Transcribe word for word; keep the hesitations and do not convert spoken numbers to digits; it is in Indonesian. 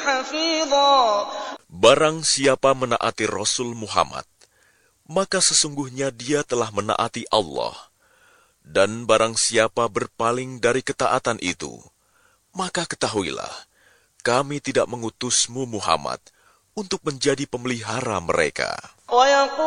حفيظا. Barang siapa menaati Rasul Muhammad, maka sesungguhnya dia telah menaati Allah. Dan barang siapa berpaling dari ketaatan itu, maka ketahuilah, kami tidak mengutusmu Muhammad untuk menjadi pemelihara mereka.